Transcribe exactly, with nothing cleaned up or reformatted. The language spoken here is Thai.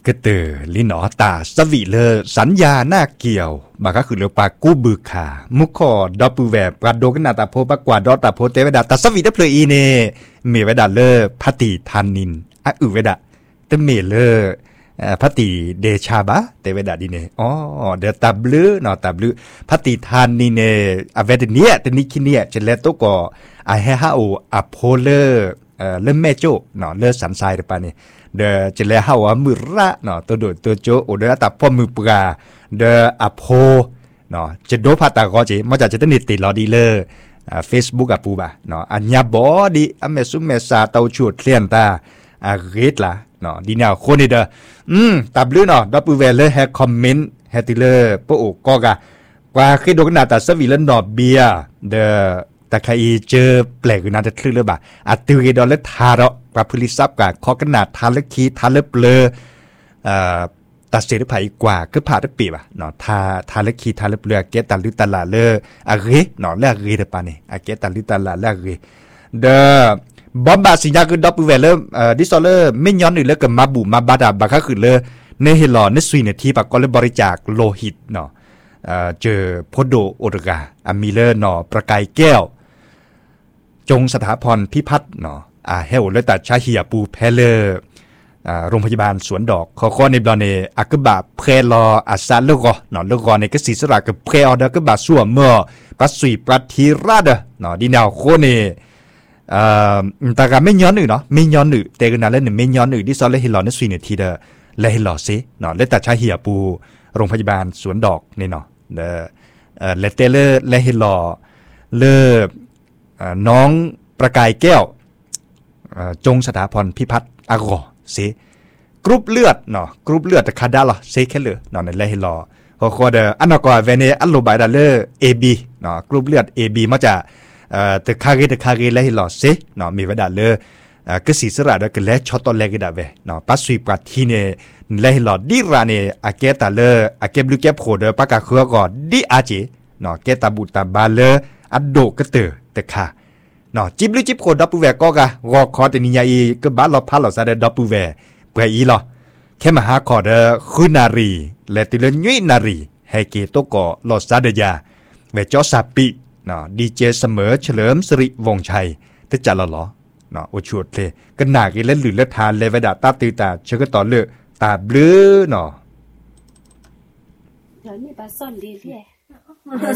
ก็เตอลินอตาสวีเลสัญญาหน้าเกี่ยวบาก็คือเรือปากูบึกขามุขอดอปูแวปราโดกนาตาโพปากว่าดอตาโพเตเวดาตาสวีเดเพลอีเนเมเวดาเลพัติทานินอะอึเวดาเตเมเลพัติเดชาบะเตเวดาดิเนอ๋อเดตาบลือนอตาบลือพัติทานินเนอเวดเนียเตนิคิเนียเจเลโตก็อะเฮฮาโออะโพเลเอ่อเลเมโจเนาะเลสันไซเดปานี่เดเจเลฮาวามือระเนาะตัวโดตัวโจโอเดตาพ่อมือปลาเดอะโพเนาะจะโดพาตาก็จิมาจากจะตนิติลอดีเลอ่า Facebook อะปูบะเนาะอัญญาบอดีอเมซุเมซาเตาชูดเลียนตาอะเรดล่ะเนาะดีแนวคนนี่เด้ออืมตับลือเนาะดอปูเวลเลแฮคอมเมนต์แฮติเลปะโอก็กะกว่าคือโดกนาตาสวีเลนดอเบียเดแต่ใครเจอแปลกอยู่น่าจะคลื่นเลยบ่ะอัติวเกดอลเลทาระปรับพลิซับกับข้อขนาดทาเล็กคีทาเล็บเลอเอ่อตัดเสียได้ไผกว่าคือผ่าได้ปีบ่ะเนาะทาทาเล็กคีทาเล็บเลอเกตตาลิตาลาเลออะเรเนาะแลเรเดปานี่อะเกตตาลิตาลาแลเรเดอบอมบาสิญาคือดอปเวลเลอเอ่อดิซอลเลอร์ไม่ย้อนอื่นเลยกับมาบุมาบาดาบาก็คือเลอในเฮลอในสวีเนทีปะก็เลยบริจาคโลหิตเนาะเอ่อเจอโพโดโอดกาอะมิเลอร์เนาะประกายแก้วจงสถาพรพิพัฒน์เนาะอ่าเฮลเลยตัดชาเหียปูเพเลอร์อ่าโรงพยาบาลสวนดอกขอข้อในบลอเนอักบะเพลออาซาเลกอเนาะเลกอในก็สีสระกับเพออดกบะสัวเมื่อปัสสุยปรัทีราดเนาะดีแนวโคเนเอ่อแต่ก็ไม่ย้อนอื่นเนาะไม่ย้อนอื่นแต่ก็นั่นแหละไม่ย้อนอื่นที่ซอเลฮิลอในสวีเนทีเดเลฮิลอซิเนาะเลยตัดชาเหียปูโรงพยาบาลสวนดอกนี่เนาะเดอเอ่อเลเตเลเลฮิลอเลน้องประกายแก้วจงสถาพรพิพัฒน์อากอเซกรุ๊ปเลือดเนาะกรุ๊ปเลือดคาดาลอเซแค่เลยเนาะในเลฮิลอขอขอเดออันนอกว่าเวเนอัลโลบายดาเลอร์ เอ บี เนาะกรุ๊ปเลือด เอ บี มาจากเอ่อตะคาเกตะคาเกเลฮิลอเซเนาะมีไว้ดาเลออ่าก็สีสระดะก็เลช็อตตอเลกดาเวเนาะปัสสุยปราทีเนเลฮิลอดิราเนอาเกตาเลออาเกบลูเกบโคเดปากะคัวก็ดิอาเจเนาะเกตาบุตาบาเลออัดโดกะเตอตะคาเนาะจิบลิจิบโคดับปูแวก็กะรอคอแต่นิยาอีก็บ้านเราพัดเราซะได้ดับปูแวเพื่ออีหรอแค่มาหาคอเดคือนารีและติเลยุยนารีให้เกโตก็ลอซาเดยาเวจอซาปิเนาะดีเจเสมอเฉลิมสิริวงชัยตะจัลลอเนาะโอชวดเลก็หนากิเล่นหรือเล่นทานเลวดาตาตือตาเชก็ต่อเลือตาบลือเนาะเดี๋ยวนี้ปลาซ่อนดีเรื่อย